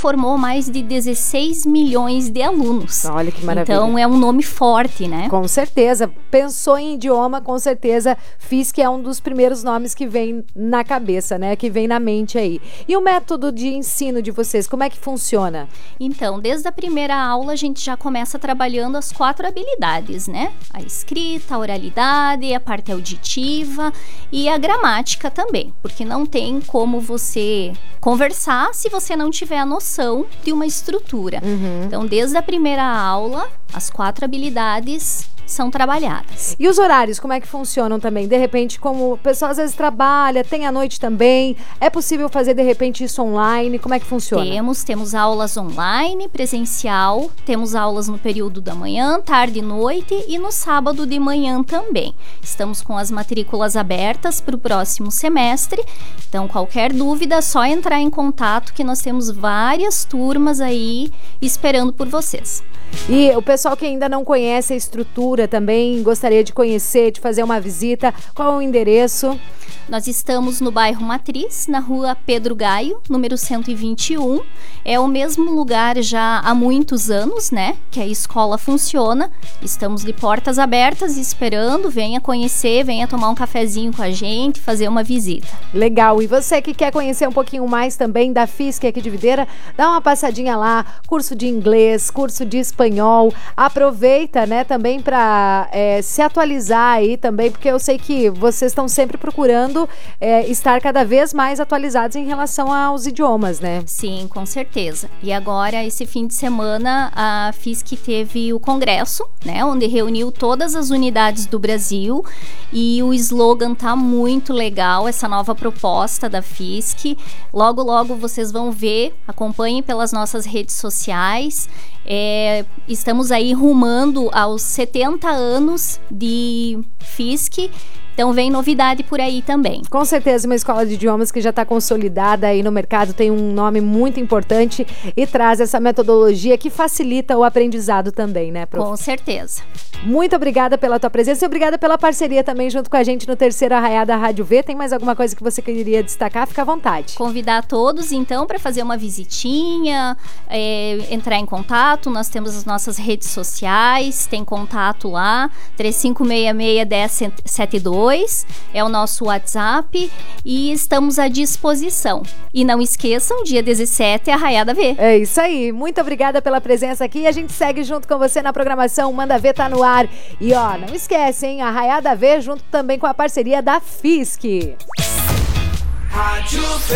formou mais de 16 milhões de alunos. Olha que maravilha. Então é um nome forte, né? Com certeza. Pensou em idioma, com certeza FISC é um dos primeiros nomes que vem na cabeça, né? Que vem na mente aí. E o método de ensino de vocês, como é que funciona? Então, desde a primeira aula a gente já começa trabalhando as 4 habilidades, né? A escrita, a oralidade, a parte auditiva e a gramática também, porque não tem como você conversar se você não tiver a noção de uma estrutura. Então, desde a primeira aula, as 4 habilidades são trabalhadas. E os horários, como é que funcionam também? De repente, como o pessoal às vezes trabalha, tem à noite também, é possível fazer de repente isso online? Como é que funciona? Temos aulas online, presencial, temos aulas no período da manhã, tarde e noite e no sábado de manhã também. Estamos com as matrículas abertas para o próximo semestre, então qualquer dúvida é só entrar em contato que nós temos várias turmas aí esperando por vocês. E o pessoal que ainda não conhece a estrutura também gostaria de conhecer, de fazer uma visita, qual é o endereço? Nós estamos no bairro Matriz, na rua Pedro Gaio, número 121. É o mesmo lugar já há muitos anos, né? Que a escola funciona. Estamos de portas abertas esperando. Venha conhecer, venha tomar um cafezinho com a gente, fazer uma visita. Legal. E você que quer conhecer um pouquinho mais também da FISC aqui de Videira, dá uma passadinha lá. Curso de inglês, curso de espanhol. Aproveita, né, também para se atualizar aí também, porque eu sei que vocês estão sempre procurando estar cada vez mais atualizados em relação aos idiomas, né? Sim, com certeza. E agora, esse fim de semana, a FISC teve o congresso, né? Onde reuniu todas as unidades do Brasil e o slogan tá muito legal, essa nova proposta da FISC. Logo, logo vocês vão ver, acompanhem pelas nossas redes sociais. Estamos aí rumando aos 70 anos de FISC. Então vem novidade por aí também. Com certeza uma escola de idiomas que já está consolidada aí no mercado, tem um nome muito importante e traz essa metodologia que facilita o aprendizado também, né, prof? Com certeza. Muito obrigada pela tua presença e obrigada pela parceria também junto com a gente no terceiro Arraiada Rádio V. Tem mais alguma coisa que você queria destacar? Fica à vontade. Convidar todos então para fazer uma visitinha, entrar em contato. Nós temos as nossas redes sociais, tem contato lá, 3566-1072. É o nosso WhatsApp e estamos à disposição. E não esqueçam, dia 17 é Arraiada V. É isso aí. Muito obrigada pela presença aqui. A gente segue junto com você na programação Manda Ver tá no ar. E ó, não esquece, hein? Arraiada V junto também com a parceria da FISC. Rádio V.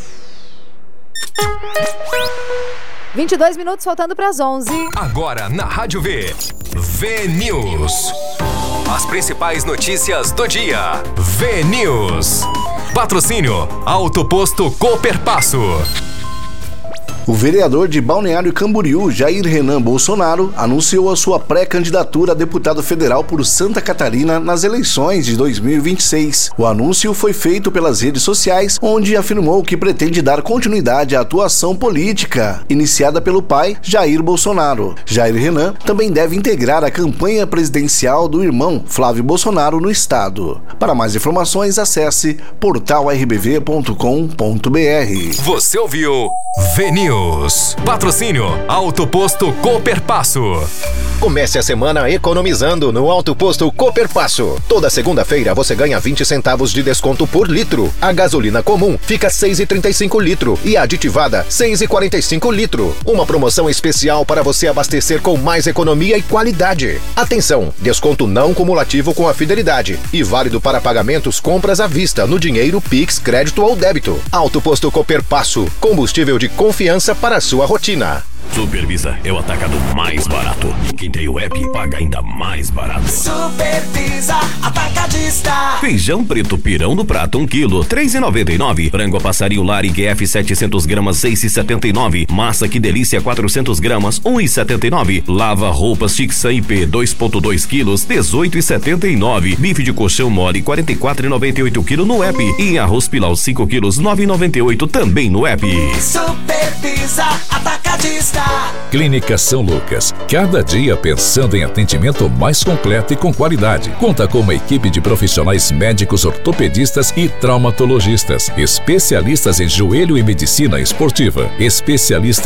22 minutos faltando para as 11. Agora na Rádio V. V-News. As principais notícias do dia. V-News. Patrocínio Auto Posto Cooperpasso. O vereador de Balneário Camboriú, Jair Renan Bolsonaro, anunciou a sua pré-candidatura a deputado federal por Santa Catarina nas eleições de 2026. O anúncio foi feito pelas redes sociais, onde afirmou que pretende dar continuidade à atuação política, iniciada pelo pai, Jair Bolsonaro. Jair Renan também deve integrar a campanha presidencial do irmão, Flávio Bolsonaro, no estado. Para mais informações, acesse portalrbv.com.br. Você ouviu V-News. Patrocínio Auto Posto Cooperpasso. Comece a semana economizando no Auto Posto Cooperpasso. Toda segunda-feira você ganha 20 centavos de desconto por litro. A gasolina comum fica 6,35 litro e a aditivada 6,45 litro. Uma promoção especial para você abastecer com mais economia e qualidade. Atenção, desconto não cumulativo com a fidelidade e válido para pagamentos compras à vista no dinheiro, Pix, crédito ou débito. Auto Posto Cooperpasso, combustível de confiança para a sua rotina. Supervisa é o atacado mais barato. E quem tem o app paga ainda mais barato. Supervisa Atacadista. Feijão preto pirão no prato 1 kg, 3,99. Frango a passarinho Lari GF 700 gramas, 6,79. Massa que delícia 400 gramas, 1,79. Lava roupas Tixa IP 2,2 kg, 18,79. Bife de colchão mole 44,98 kg no app. E arroz pilau 5 kg, 9,98 também no app. Supervisa Atacadista. Clínica São Lucas, cada dia pensando em atendimento mais completo e com qualidade. Conta com uma equipe de profissionais médicos ortopedistas e traumatologistas, especialistas em joelho e medicina esportiva, especialista